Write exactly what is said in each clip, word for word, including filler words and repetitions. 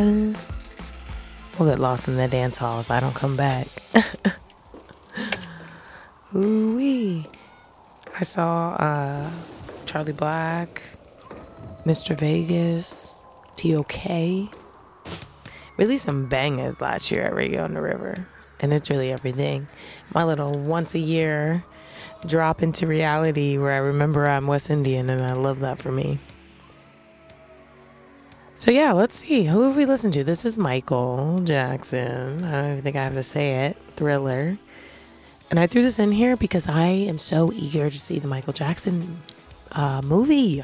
We'll get lost in the dance hall if I don't come back. Ooh-wee. I saw uh, Charlie Black, Mister Vegas, T O K. Really some bangers last year at Radio on the River. And it's really everything. My little once a year drop into reality where I remember I'm West Indian, and I love that for me. So yeah, let's see. Who have we listened to? This is Michael Jackson. I don't even think I have to say it. Thriller. And I threw this in here because I am so eager to see the Michael Jackson uh, movie.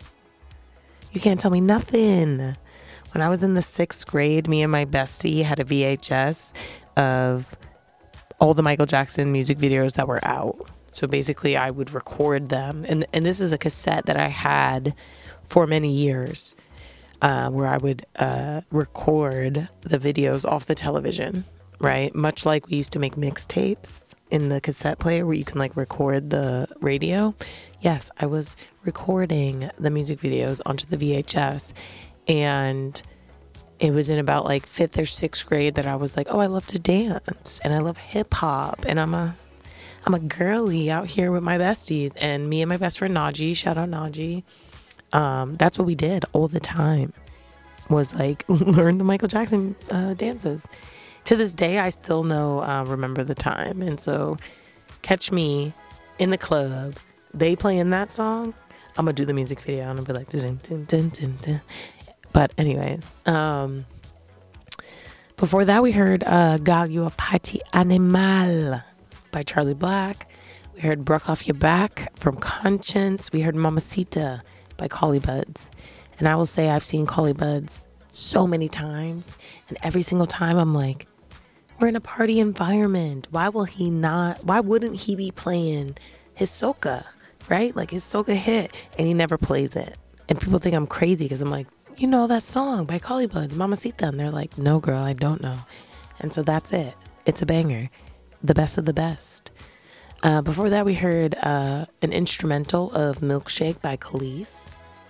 You can't tell me nothing. When I was in the sixth grade, me and my bestie had a V H S of all the Michael Jackson music videos that were out. So basically, I would record them. And, and this is a cassette that I had for many years. Uh, where I would uh, record the videos off the television, right? Much like we used to make mixtapes in the cassette player where you can like record the radio. Yes, I was recording the music videos onto the V H S. And it was in about like fifth or sixth grade that I was like, oh, I love to dance and I love hip hop. And I'm a, I'm a girly out here with my besties. And me and my best friend Najee, shout out Najee. Um, that's what we did all the time, was like learn the Michael Jackson uh, dances. To this day, I still know, uh, remember the time. And so catch me in the club, they playing that song. I'm going to do the music video and I'll be like, dun, dun, dun, dun, dun. But anyways, um, before that, we heard uh, Gal You a Party Animal by Charlie Black. We heard Broke Off Your Back from Conscience. We heard Mamacita by Collie Buddz. And I will say I've seen Collie Buddz so many times, and every single time I'm like, we're in a party environment. Why will he not, why wouldn't he be playing his soca, right? Like his soca hit, and he never plays it. And people think I'm crazy because I'm like, you know that song by Collie Buddz, Mamacita. And they're like, no, girl, I don't know. And so that's it. It's a banger. The best of the best. Uh, before that, we heard uh, an instrumental of Milkshake by Khalees.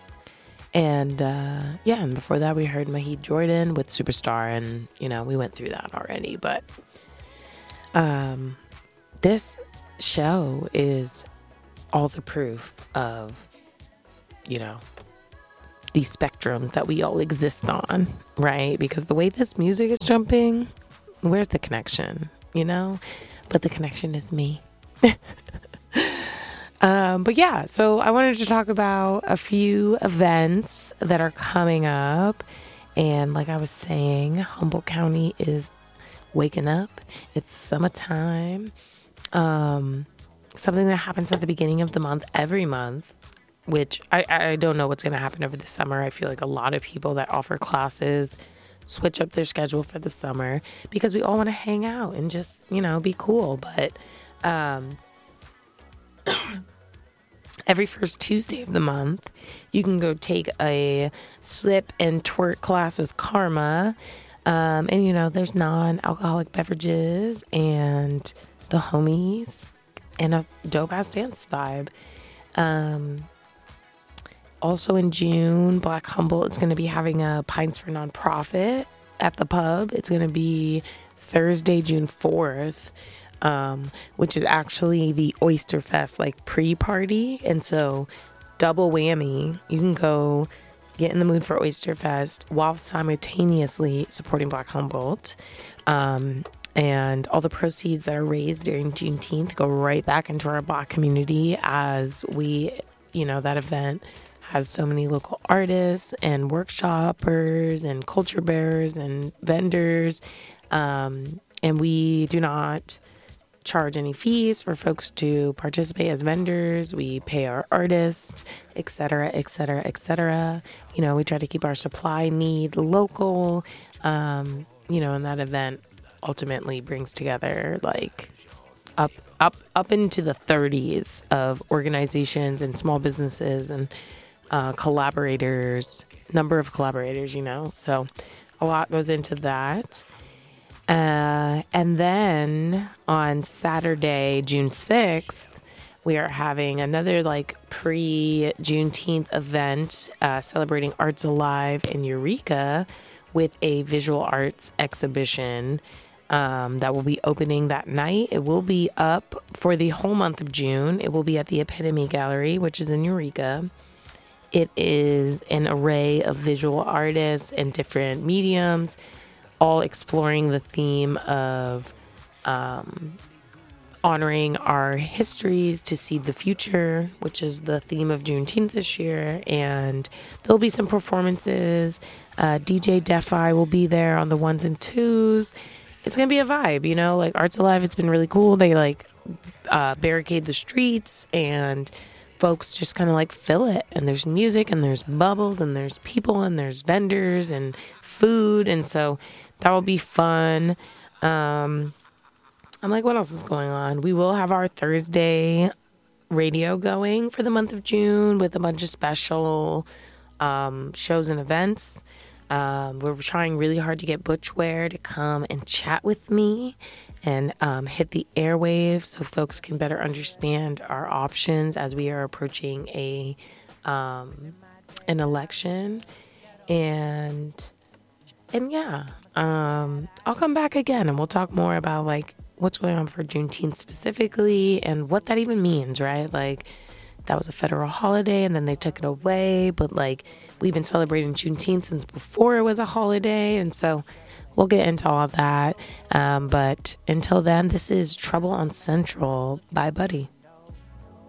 And uh, yeah, and before that, we heard Mahid Jordan with Superstar. And, you know, we went through that already. But um, this show is all the proof of, you know, the spectrum that we all exist on, right? Because the way this music is jumping, where's the connection, you know? But the connection is me. um, but yeah, so I wanted to talk about a few events that are coming up. And like I was saying, Humboldt County is waking up. It's summertime. Um, something that happens at the beginning of the month, every month, which I, I don't know what's going to happen over the summer. I feel like a lot of people that offer classes switch up their schedule for the summer because we all want to hang out and just, you know, be cool. But um, every first Tuesday of the month, you can go take a slip and twerk class with Karma. Um, and, you know, there's non-alcoholic beverages and the homies and a dope-ass dance vibe. Um, also in June, Black Humboldt is going to be having a Pints for Nonprofit at the pub. It's going to be Thursday, June fourth, um, which is actually the Oyster Fest, like, pre-party. And so, double whammy. You can go get in the mood for Oyster Fest while simultaneously supporting Black Humboldt. Um, and all the proceeds that are raised during Juneteenth go right back into our Black community as we, you know, that event has so many local artists and workshoppers and culture bearers and vendors. Um, and we do not charge any fees for folks to participate as vendors. We pay our artists, et cetera, et cetera, et cetera. You know, we try to keep our supply need local. Um, you know, and that event ultimately brings together like up, up, up into the thirties of organizations and small businesses and uh, collaborators, number of collaborators, you know, so a lot goes into that. Uh, and then on Saturday, June sixth, we are having another like pre-Juneteenth event uh, celebrating Arts Alive in Eureka with a visual arts exhibition um, that will be opening that night. It will be up for the whole month of June. It will be at the Epitome Gallery, which is in Eureka. It is an array of visual artists and different mediums, all exploring the theme of um, honoring our histories to seed the future, which is the theme of Juneteenth this year. And there'll be some performances. Uh, D J Defi will be there on the ones and twos. It's going to be a vibe, you know, like Arts Alive. It's been really cool. They like uh, barricade the streets and folks just kind of like fill it. And there's music and there's bubbles and there's people and there's vendors and food. And so that will be fun. Um, I'm like, what else is going on? We will have our Thursday radio going for the month of June with a bunch of special um, shows and events. Um, we're trying really hard to get Butch Ware to come and chat with me and um, hit the airwaves so folks can better understand our options as we are approaching a um, an election. And and yeah, um, I'll come back again and we'll talk more about like what's going on for Juneteenth specifically and what that even means, right? Like, that was a federal holiday and then they took it away, but like we've been celebrating Juneteenth since before it was a holiday. And so we'll get into all of that. Um, but until then, this is Trouble on Central by Buddy.